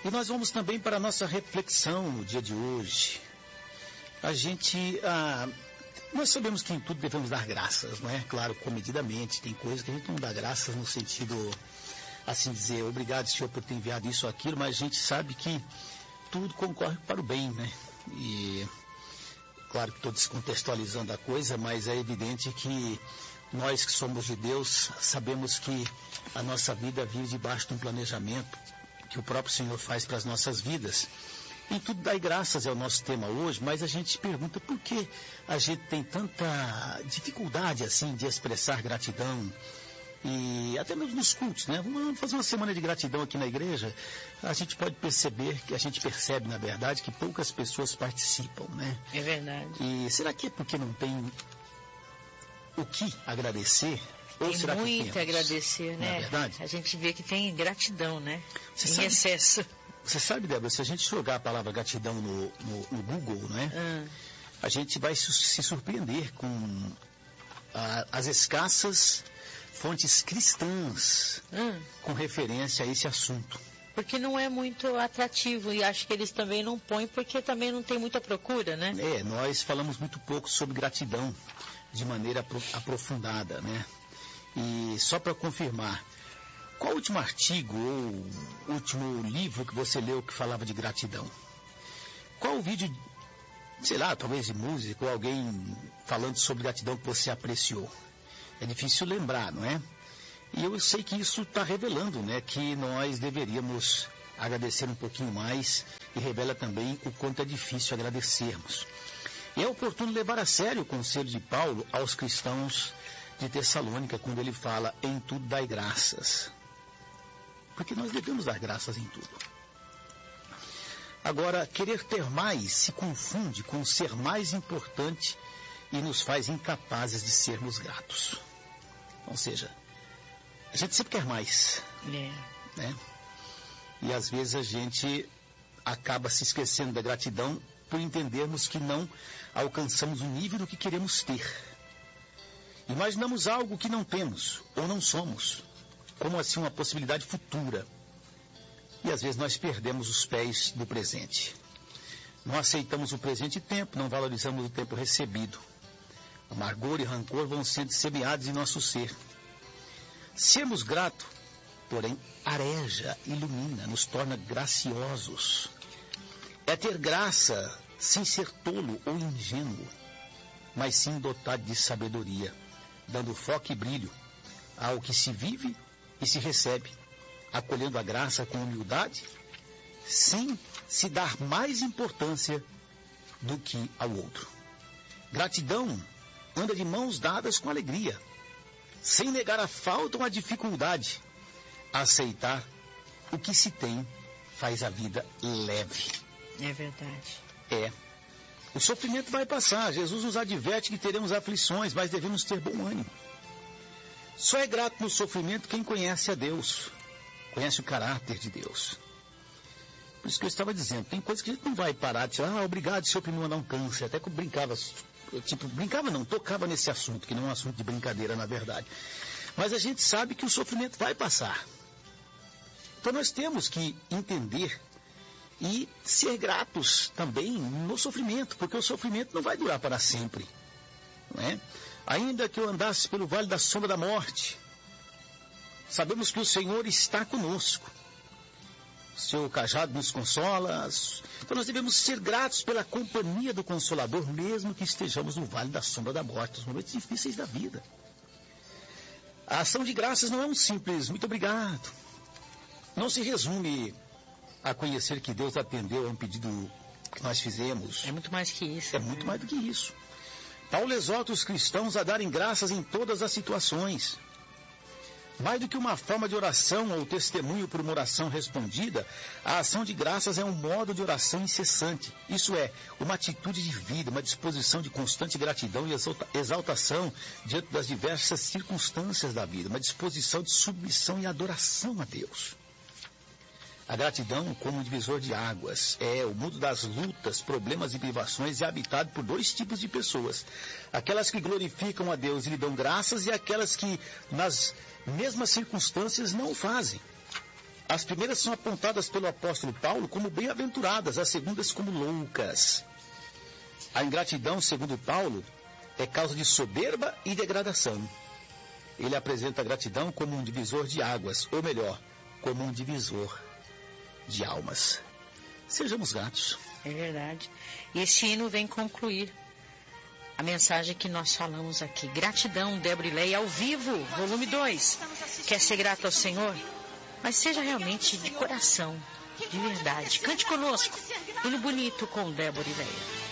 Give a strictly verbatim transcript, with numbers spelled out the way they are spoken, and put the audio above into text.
E nós vamos também para a nossa reflexão no dia de hoje. A gente, ah, nós sabemos que em tudo devemos dar graças, não é? Claro, comedidamente, tem coisas que a gente não dá graças no sentido, assim dizer, obrigado, Senhor, por ter enviado isso ou aquilo, mas a gente sabe que tudo concorre para o bem, né? E, claro que estou descontextualizando a coisa, mas é evidente que nós que somos de Deus, sabemos que a nossa vida vive debaixo de um planejamento que o próprio Senhor faz para as nossas vidas. E tudo dai graças é o nosso tema hoje, mas a gente se pergunta por que a gente tem tanta dificuldade assim de expressar gratidão. E até mesmo nos cultos, né? Vamos fazer uma semana de gratidão aqui na igreja. A gente pode perceber, que a gente percebe, na verdade, que poucas pessoas participam, né? É verdade. E será que é porque não tem o que agradecer? Ou tem será muito que a agradecer, né? Não é verdade? A gente vê que tem gratidão, né? Você em sabe, excesso. Você sabe, Débora, se a gente jogar a palavra gratidão no, no, no Google, né? Hum. A gente vai se surpreender com a, as escassas fontes cristãs hum. com referência a esse assunto. Porque não é muito atrativo e acho que eles também não põem porque também não tem muita procura, né? É, nós falamos muito pouco sobre gratidão de maneira apro- aprofundada, né? E só para confirmar, qual o último artigo ou último livro que você leu que falava de gratidão? Qual o vídeo, sei lá, talvez de música ou alguém falando sobre gratidão que você apreciou? É difícil lembrar, não é? E eu sei que isso está revelando, né, que nós deveríamos agradecer um pouquinho mais e revela também o quanto é difícil agradecermos. E é oportuno levar a sério o conselho de Paulo aos cristãos de Tessalônica, quando ele fala, em tudo dai graças. Porque nós devemos dar graças em tudo. Agora, querer ter mais se confunde com ser mais importante e nos faz incapazes de sermos gratos. Ou seja, a gente sempre quer mais, É. né? E às vezes a gente acaba se esquecendo da gratidão por entendermos que não alcançamos o nível do que queremos ter. Imaginamos algo que não temos ou não somos, como assim uma possibilidade futura. E às vezes nós perdemos os pés do presente. Não aceitamos o presente tempo, não valorizamos o tempo recebido. Amargor e rancor vão sendo semeados em nosso ser. Sermos gratos, porém, areja, ilumina, nos torna graciosos. É ter graça sem ser tolo ou ingênuo, mas sim dotado de sabedoria, dando foco e brilho ao que se vive e se recebe, acolhendo a graça com humildade, sem se dar mais importância do que ao outro. Gratidão anda de mãos dadas com alegria, sem negar a falta ou a dificuldade. Aceitar o que se tem faz a vida leve. É verdade. É. O sofrimento vai passar. Jesus nos adverte que teremos aflições, mas devemos ter bom ânimo. Só é grato no sofrimento quem conhece a Deus, conhece o caráter de Deus. Por isso que eu estava dizendo, tem coisas que a gente não vai parar de dizer, ah, obrigado, Senhor, por me mandar um câncer. Até que eu brincava, eu, tipo, brincava não, tocava nesse assunto, que não é um assunto de brincadeira, na verdade. Mas a gente sabe que o sofrimento vai passar. Então nós temos que entender e ser gratos também no sofrimento, porque o sofrimento não vai durar para sempre, não é? Ainda que eu andasse pelo vale da sombra da morte, sabemos que o Senhor está conosco. O seu cajado nos consola. Então nós devemos ser gratos pela companhia do Consolador, mesmo que estejamos no vale da sombra da morte, nos momentos difíceis da vida. A ação de graças não é um simples muito obrigado. Não se resume a conhecer que Deus atendeu a um pedido que nós fizemos. É muito mais que isso. É né? muito mais do que isso. Paulo exorta os cristãos a darem graças em todas as situações. Mais do que uma forma de oração ou testemunho por uma oração respondida, a ação de graças é um modo de oração incessante. Isso é, uma atitude de vida, uma disposição de constante gratidão e exaltação diante das diversas circunstâncias da vida, uma disposição de submissão e adoração a Deus. A gratidão, como um divisor de águas, é o mundo das lutas, problemas e privações, é habitado por dois tipos de pessoas. Aquelas que glorificam a Deus e lhe dão graças, e aquelas que, nas mesmas circunstâncias, não o fazem. As primeiras são apontadas pelo apóstolo Paulo como bem-aventuradas, as segundas como loucas. A ingratidão, segundo Paulo, é causa de soberba e degradação. Ele apresenta a gratidão como um divisor de águas, ou melhor, como um divisor de almas. Sejamos gratos. É verdade. E esse hino vem concluir a mensagem que nós falamos aqui. Gratidão, Débora e Leia, ao vivo, volume dois. Quer ser grato ao Senhor? Mas seja realmente de coração, de verdade. Cante conosco. Hino bonito com Débora e Leia.